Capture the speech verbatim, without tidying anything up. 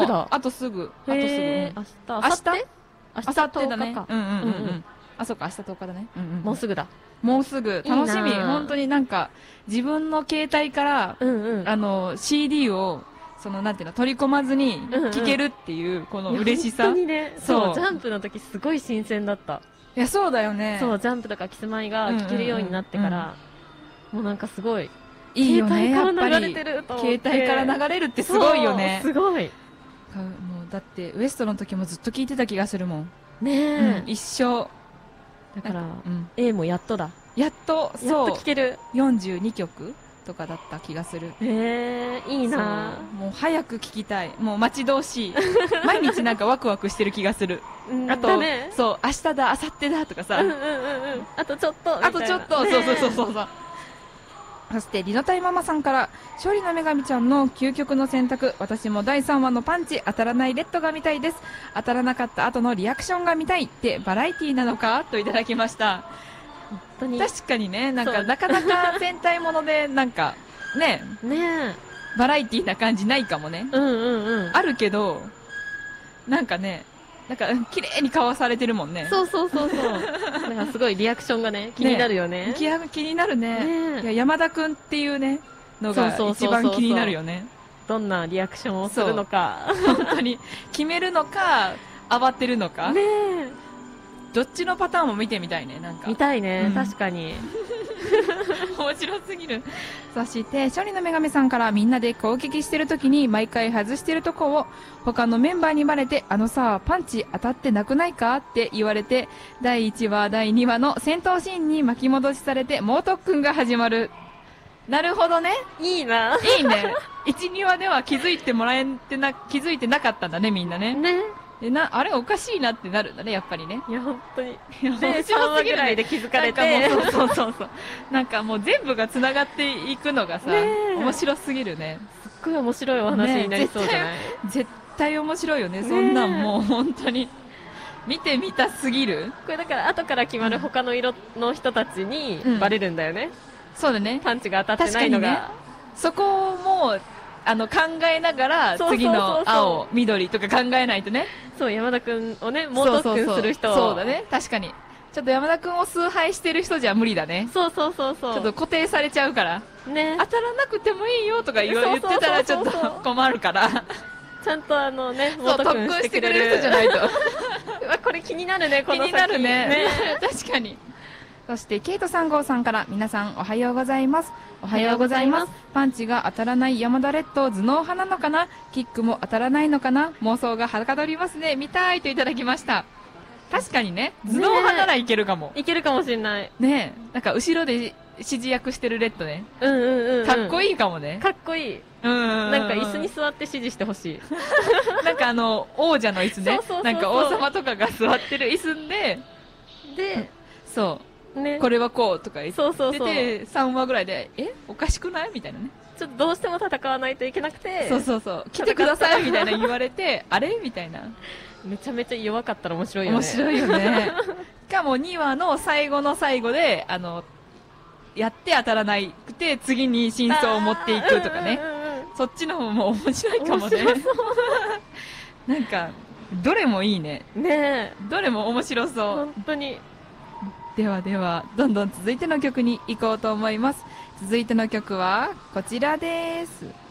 だ。 あとすぐ。あとすぐ。うん、 明日、明明日日明日ってだね。 か。 うんうんうんううんうんん。あ、そうか、明日とおかだね。うんうん。 もうすぐだ。 もうすぐ。楽しみ。 いいな本当になんか、自分の携帯から、 うんうん。 あの、シーディー を、その、なんていうの、取り込まずに聴けるっていう、この嬉しさ。 本当にね、 そうそう、ジャンプの時すごい新鮮だった。 いや、そうだよね。 そう、ジャンプとかキスマイが聴けるようになってかうんうんら、もうなんかすごい、 いいよね、やっぱ携帯から流り。 れてると思って携帯から流れるってすごいよね。 そうすごい。 かもうだってウエストの時もずっと聞いてた気がするもん。 ねえ、 うん、一生。 だから、 うん、 A もやっとだ。 やっと、 やっそう、 と聴ける。 よんじゅうにきょくとかだった気がする。 へえ、いいなそうもう早く聞きたい。もう待ち遠しい。毎日なんかワクワクしてる気がする。 うんあと、 だね、 そう、明日だ、明後日だとかさ。 うんうんうんうん。あとちょっと。 あとちょっと、 ねそうそうそうそうそう。そして、リノタイママさんから、勝利の女神ちゃんの究極の選択、私もだいさんわのパンチ、当たらないレッドが見たいです。当たらなかった後のリアクションが見たいってバラエティなのかといただきました。 本当に。 確かにね、なんか、 そうなかなか戦隊もので、なんか、ね、 ねバラエティな感じないかもね。 え。うんうんうん。 あるけど、なんかね、なんか、綺麗にかわされてるもんね。 そうそうそうそう。だからすごいリアクションがね、気になるよね。 気や気になるね。 ねえいや、山田くんっていうね、のがそうそうそう一そう番気になるよね。 どんなリアクションをするのか。 本当に。決めるのか、慌てるのか。 ねえ。 どっちのパターンも見てみたいね、なんか。 見たいね、 うん確かに。 面白すぎる。そして、勝利の女神さんからみんなで攻撃してるときに毎回外してるとこを他のメンバーにバレて、あのさ、パンチ当たってなくないかって言われて、だいいちわ、だいにわの戦闘シーンに巻き戻しされて、猛特訓が始まる。なるほどね。 いいな。 いいね。いち、にわでは気づいてもらえてな、気づいてなかったんだね、みんなね。 ね。 でな、あれおかしいなってなるんだね、やっぱりね。 いや、本当に。 いや面で、 白さんわすぎるねぐらいで気づかれて。 なんかもうそうそうそうそう。なんかもう全部が繋がっていくのがさ、 ねえ面白すぎるね。 すっごい面白いお話になりそうじゃない、 ね絶対面白いよね。そんなんもう本当に。見てみたすぎる。 これだから後から決まる他の色の人たちにバレるんだよね。 そうだね。 パンチが当たってないのが。 確かにねそこも、あの、考えながら、 そうそうそうそう次の青、緑とか考えないとね。 そう、山田くんをね、猛特訓する人。 そうそうそうそうだね。確かに。ちょっと山田くんを崇拝してる人じゃ無理だね。 そうそうそうそう。 ちょっと固定されちゃうから。 ね。 当たらなくてもいいよとか言わそうそうそうそう言ってたらちょっと困るから。 ちゃんとあのね、 そう、特猛特訓し訓しててくくれるれる人じゃないと。 うわこれ気になるね、この先。 気になるね。確かに。そして、ケイトさん号さんから、皆さんおはようございます。おはようございます。パンチが当たらない山田列島頭脳派なのかなキックも当たらないのかな妄想がはかどりますね。見たいといただきました。確かにね、頭脳派ならいけるかも。 いけるかもしれない。 ねえ、なんか後ろで指示役してるレッドね。 うんうんうん、うん。 かっこいいかもね。 かっこいい。 うん。 なんか椅子に座って指示してほしい。 なんかあの、王者の椅子ね。 そうそうそうそうなんか王様とかが座ってる椅子で、 で、 そう。 ね。 これはこうとか言ってて、 そうそうそうさんわぐらいで、えおかしくないみたいなね。 ちょっとどうしても戦わないといけなくて。 そうそうそう。来てくださいみたいな言われて、あれみたいな。 めちゃめちゃ弱かったら面白いよね。 面白いよね。しかもにわの最後の最後で、あの、やって当たらなくて、次に真相を持っていくとかね。 うんうんうんそっちの方も面白いかもね。 面白そうなんか、どれもいいね。 ねえ。 どれも面白そう。 本当に。 ではでは、どんどん続いての曲に行こうと思います。続いての曲は、こちらです。